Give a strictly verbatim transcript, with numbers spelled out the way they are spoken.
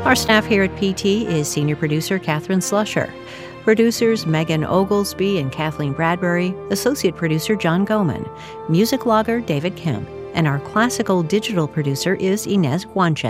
Our staff here at P T is senior producer Catherine Slusher, producers Megan Oglesby and Kathleen Bradbury, associate producer John Goman, music logger David Kemp, and our classical digital producer is Inez Guanche.